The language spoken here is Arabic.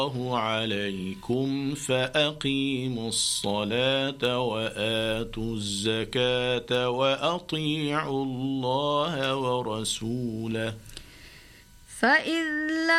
الله عليكم فأقيموا الصلاة وآتوا الزكاة وأطيعوا الله ورسوله فإذ